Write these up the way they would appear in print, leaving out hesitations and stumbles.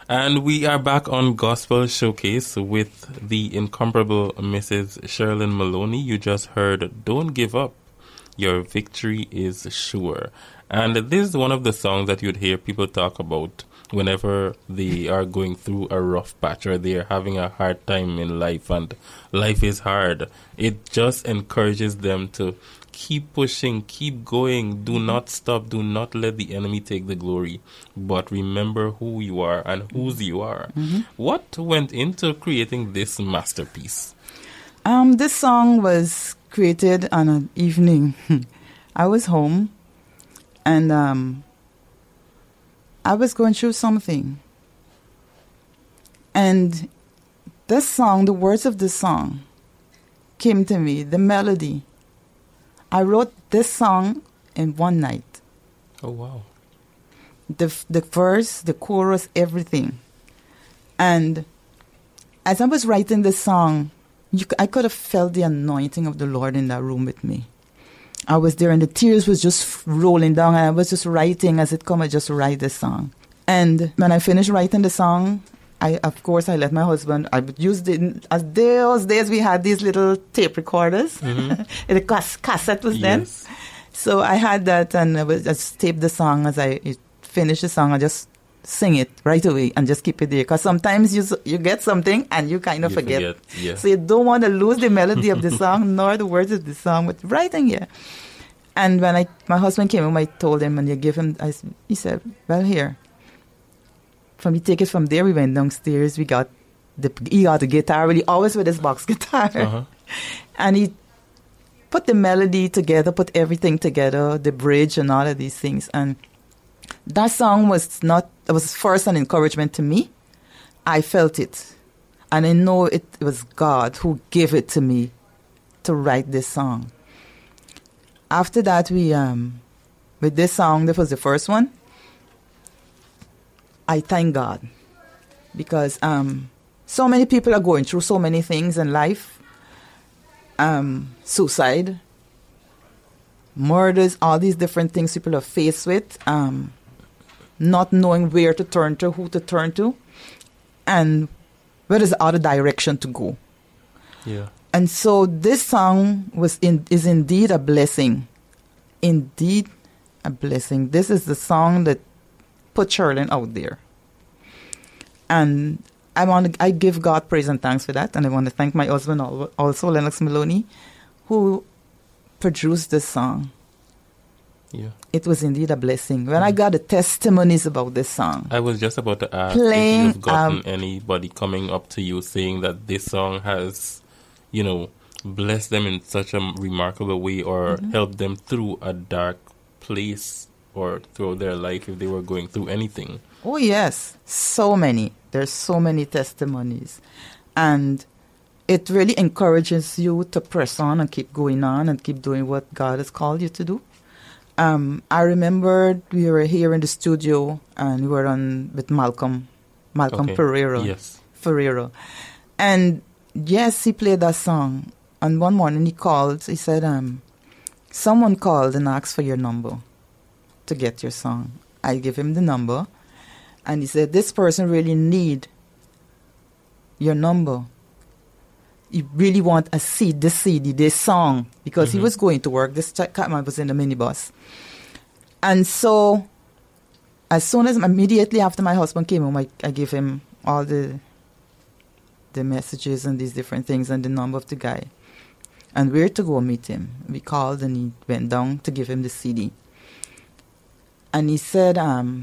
And we are back on Gospel Showcase with the incomparable Mrs. Sherilyn Maloney. You just heard Don't Give Up, Your Victory is Sure. And this is one of the songs that you'd hear people talk about whenever they are going through a rough patch or they are having a hard time in life and life is hard. It just encourages them to keep pushing, keep going, do not stop, do not let the enemy take the glory, but remember who you are and whose you are. What went into creating this masterpiece? This song was created on an evening. I was home and I was going through something. And this song, the words of the song came to me, the melody. I wrote this song in one night. Oh, wow. The verse, the chorus, everything. And as I was writing this song, I could have felt the anointing of the Lord in that room with me. I was there and the tears was just rolling down and I was just writing as it come, I just write this song. And when I finished writing the song, I let my husband, I would use as those days we had these little tape recorders. The cassette was then. So I had that and I just taped the song. As I finished the song, I just sing it right away and just keep it there. Because sometimes you get something and you kind of forget. Yeah. So you don't want to lose the melody of the song nor the words of the song, but writing here. And when my husband came home, I told him and he said, well, here. From we take it from there, we went downstairs. He got the guitar, really always with his box guitar. And he put the melody together, put everything together, the bridge and all of these things. And that song was first an encouragement to me. I felt it. And I know it was God who gave it to me to write this song. After that, with this song, this was the first one. I thank God because so many people are going through so many things in life. Suicide, murders, all these different things people are faced with. Not knowing where to turn to, who to turn to, and where is the other direction to go. Yeah. And so this song is indeed a blessing. Indeed a blessing. This is the song that put Sherilyn out there. And I give God praise and thanks for that. And I want to thank my husband also, Lennox Maloney, who produced this song. Yeah. It was indeed a blessing. When I got the testimonies about this song. I was just about to ask if you've gotten anybody coming up to you saying that this song has, blessed them in such a remarkable way or helped them through a dark place or through their life if they were going through anything. Oh, yes. So many. There's so many testimonies. And it really encourages you to press on and keep going on and keep doing what God has called you to do. I remember we were here in the studio and we were on with Malcolm Ferrero. Yes. Ferrero. And yes, he played that song. And one morning he said, someone called and asked for your number to get your song. I give him the number. And he said, this person really need your number. You really want this CD, this song. Because he was going to work. This man was in the minibus. And so, immediately after my husband came home, I gave him all the messages and these different things and the number of the guy. And where to go meet him. We called and he went down to give him the CD. And he said,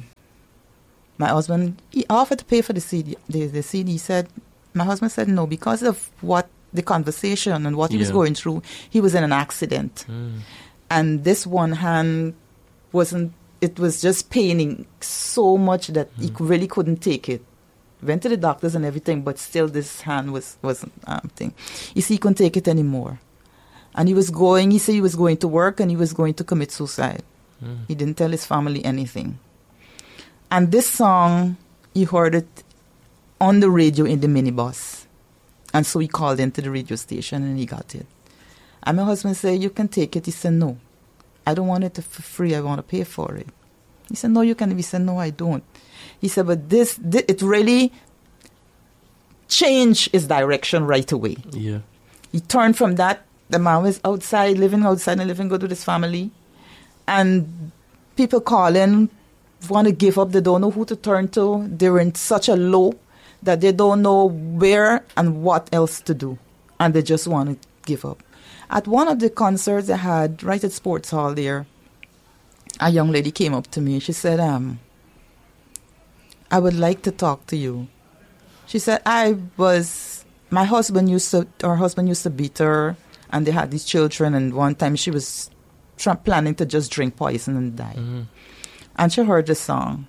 my husband, he offered to pay for the CD. The CD said, my husband said no, because of what the conversation and what he was going through, he was in an accident. And this one hand it was just paining so much that he really couldn't take it. Went to the doctors and everything, but still this hand wasn't thing. You see, he couldn't take it anymore. And he said he was going to work and he was going to commit suicide. He didn't tell his family anything. And this song, he heard it on the radio in the minibus. And so he called into the radio station and he got it. And my husband said, you can take it. He said, no, I don't want it for free. I want to pay for it. He said, no, you can. We said, no, I don't. He said, but this it really changed his direction right away. Yeah. He turned from that. The man was living outside and living good with his family. And people calling, want to give up. They don't know who to turn to. They're in such a low that they don't know where and what else to do. And they just want to give up. At one of the concerts I had right at Sports Hall there, a young lady came up to me. She said, I would like to talk to you. She said, our husband used to beat her, and they had these children, and one time she was planning to just drink poison and die. Mm-hmm. And she heard the song.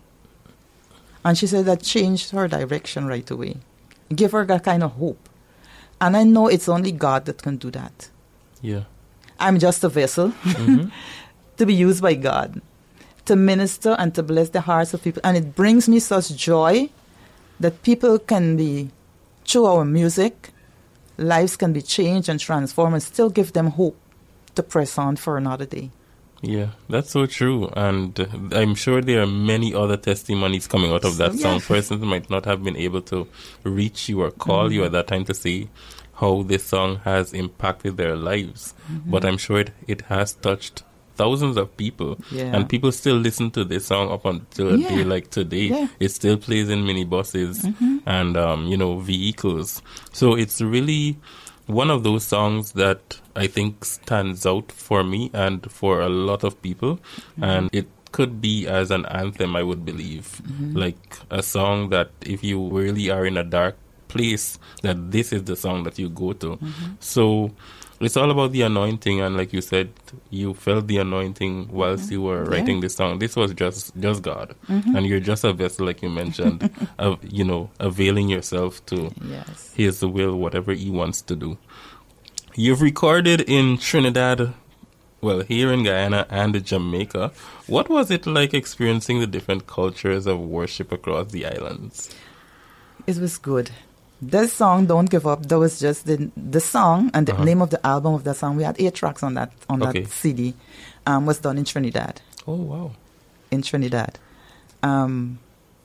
And she said that changed her direction right away. Give her that kind of hope. And I know it's only God that can do that. Yeah. I'm just a vessel mm-hmm. to be used by God to minister and to bless the hearts of people. And it brings me such joy that people can be, through our music, lives can be changed and transformed, and still give them hope to press on for another day. Yeah, that's so true. And I'm sure there are many other testimonies coming out of that song. Persons might not have been able to reach you or call you at that time to say how this song has impacted their lives. Mm-hmm. But I'm sure it has touched thousands of people. Yeah. And people still listen to this song up until a day like today. Yeah. It still plays in minibuses mm-hmm. and, vehicles. So it's really one of those songs that I think stands out for me and for a lot of people. Mm-hmm. And it could be as an anthem, I would believe. Mm-hmm. Like a song that if you really are in a dark place, that this is the song that you go to. Mm-hmm. So it's all about the anointing. And like you said, you felt the anointing whilst you were writing this song. This was just God. Mm-hmm. And you're just a vessel, like you mentioned, of, availing yourself to his will, whatever he wants to do. You've recorded in Trinidad, here in Guyana and Jamaica. What was it like experiencing the different cultures of worship across the islands? It was good. This song, Don't Give Up, that was just the song and the name of the album of that song. We had 8 tracks on that CD. Was done in Trinidad. Oh, wow. In Trinidad. Why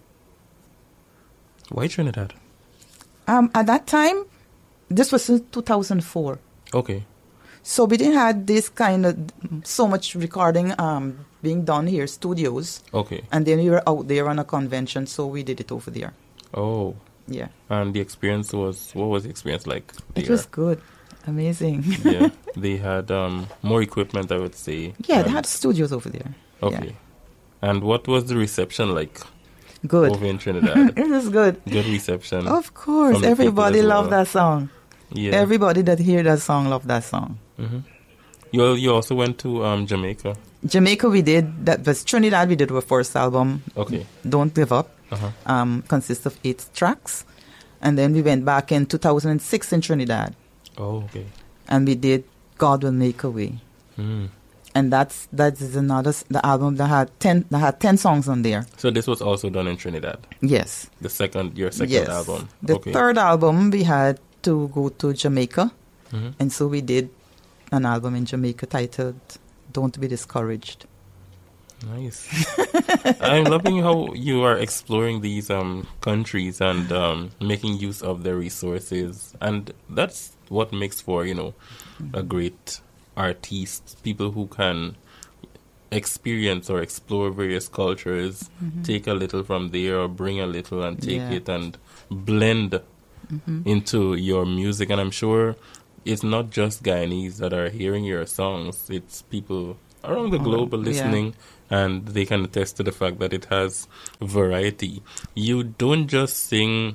Trinidad? At that time, this was in 2004. Okay. So we didn't have this kind of so much recording being done here, studios. Okay. And then we were out there on a convention, so we did it over there. Oh. Yeah. And the experience what was the experience like there? It was good. Amazing. Yeah. They had more equipment, I would say. Yeah, they had studios over there. Okay. Yeah. And what was the reception like? Good. Over in Trinidad. It was good. Good reception. Of course. Everybody loved that song. Yeah. Everybody that heard that song loved that song. Mm-hmm. You also went to Jamaica? Jamaica we did. That was Trinidad we did our first album. Okay. Don't Give Up. Uh-huh. Consists of 8 tracks. And then we went back in 2006 in Trinidad. Oh, okay. And we did God Will Make a Way. Mm. And that is the album that had 10 songs on there. So this was also done in Trinidad? Yes. Your second album? The third album we had to go to Jamaica. Mm-hmm. And so we did an album in Jamaica titled Don't Be Discouraged. Nice. I'm loving how you are exploring these countries and making use of their resources. And that's what makes for, a great artist. People who can experience or explore various cultures, take a little from there or bring a little and take it and blend into your music. And I'm sure it's not just Guyanese that are hearing your songs. It's people around the globe listening, and they can attest to the fact that it has variety. You don't just sing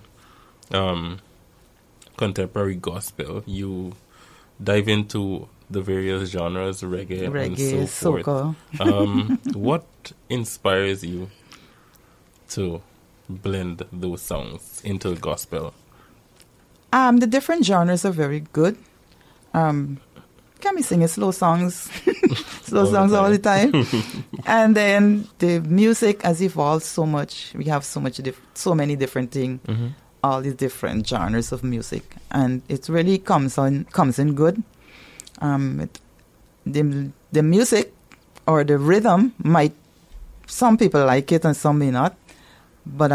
contemporary gospel. You dive into the various genres, reggae and so forth. What inspires you to blend those songs into gospel? The different genres are very good. Can be singing slow songs, all the time. And then the music has evolved so much. We have so many different things, all these different genres of music, and it really comes in good. The music or the rhythm might some people like it and some may not, but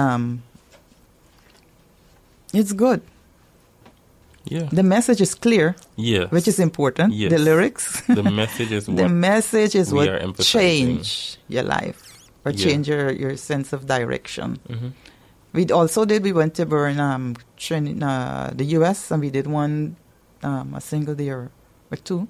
it's good. Yeah. The message is clear, Yes. which is important. Yes. The lyrics. The message is The what message is we what are emphasizing. change your life or Yeah. change your sense of direction. Mhm. We went to burn the U.S. and we did one, a single there or two,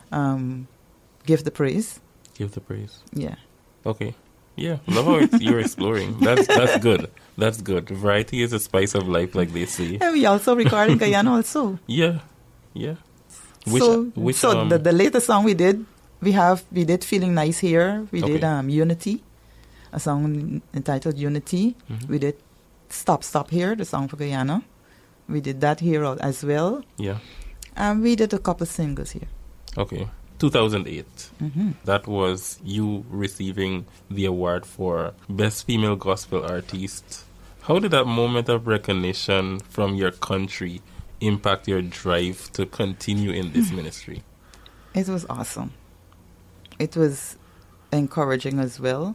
Give the Praise. Give the praise. Yeah. Okay. Yeah. Love how you're exploring. That's good. That's good. Variety is a spice of life, like they say. And we also record in Guyana also. Yeah. Yeah. The latest song we did Feeling Nice Here. We did Unity, a song entitled Unity. Mhm. We did Stop Here, the song for Guyana. We did that here as well. Yeah. And we did a couple singles here. Okay. 2008. Mm-hmm. That was you receiving the award for Best Female Gospel Artist. How did that moment of recognition from your country impact your drive to continue in this ministry? It was awesome. It was encouraging as well,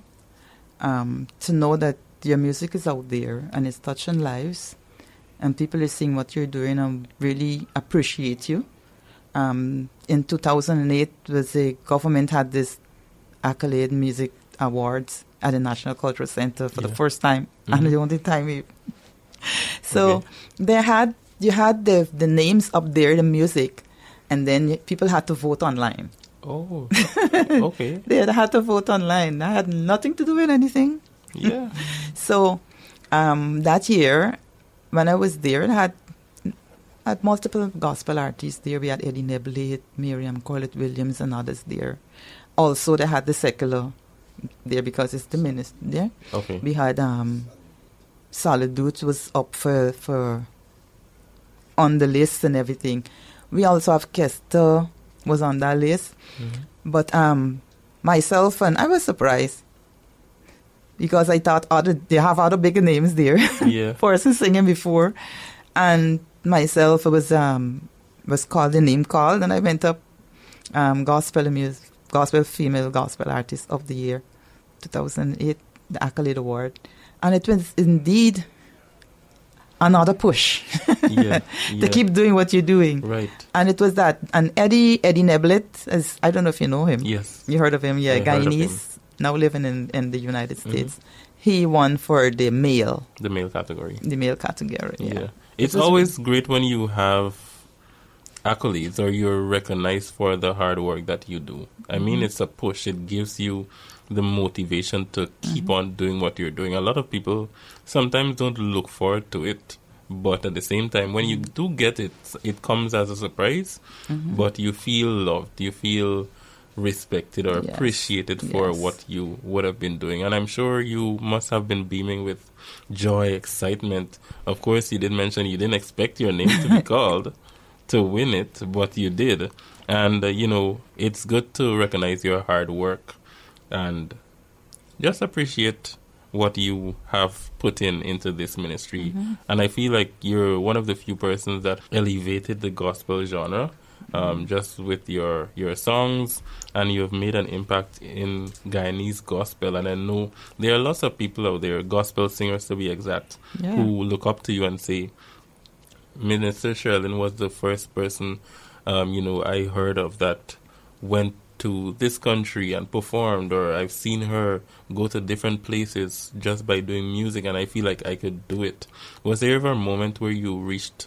to know that your music is out there and it's touching lives and people are seeing what you're doing and really appreciate you. In 2008, the government had this Accolade Music Awards at the National Cultural Center for the first time, and the only time. So you had the names up there, the music, and then people had to vote online. Oh, okay. They had to vote online. I had nothing to do with anything. Yeah. So that year, when I was there, I had multiple gospel artists there. We had Eddie Neblett, Miriam Corlett Williams, and others there. Also, they had the secular there because it's the minister there. Okay. We had Solid Dudes was up for on the list and everything. We also have Kester was on that list. Mm-hmm. But myself, and I was surprised because I thought they have other bigger names there. Yeah. Person singing before. And myself was called the name called, and I went up gospel female gospel artist of the year 2008, the Accolade Award, and it was indeed another push to keep doing what you're doing. Right. And it was that. And Eddie Neblett, as I don't know if you know him. Yes. You heard of him? Yeah, Guyanese, now living in the United States. He won for the male category. The male category. Yeah. It's always great when you have accolades or you're recognized for the hard work that you do. I mean, it's a push. It gives you the motivation to keep on doing what you're doing. A lot of people sometimes don't look forward to it, but at the same time, when you do get it, it comes as a surprise, but you feel loved, you feel respected or appreciated for what you would have been doing. And I'm sure you must have been beaming with joy, excitement. Of course, you did mention you didn't expect your name to be called to win it, but you did. And, it's good to recognize your hard work and just appreciate what you have put into this ministry. And I feel like you're one of the few persons that elevated the gospel genre just with your songs, and you've made an impact in Guyanese gospel. And I know there are lots of people out there, gospel singers to be exact, who look up to you and say, Minister Sherilyn was the first person, I heard of that went to this country and performed, or I've seen her go to different places just by doing music, and I feel like I could do it. Was there ever a moment where you reached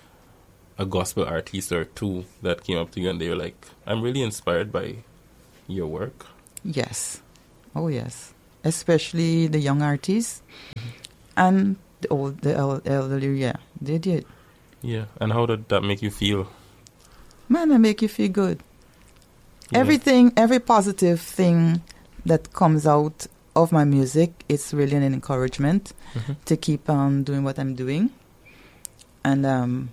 a gospel artist or two that came up to you and they were like, I'm really inspired by your work? Yes. Oh, yes. Especially the young artists and the elderly, they did. Yeah. And how did that make you feel? Man, it make you feel good. Yeah. Every positive thing that comes out of my music, it's really an encouragement to keep on doing what I'm doing. And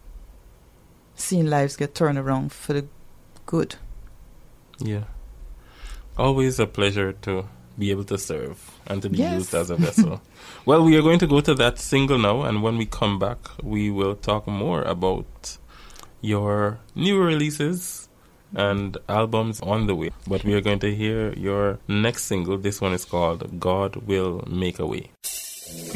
seeing lives get turned around for the good. Yeah. Always a pleasure to be able to serve and to be used as a vessel. Well, we are going to go to that single now, and when we come back, we will talk more about your new releases and albums on the way. But we are going to hear your next single. This one is called God Will Make a Way.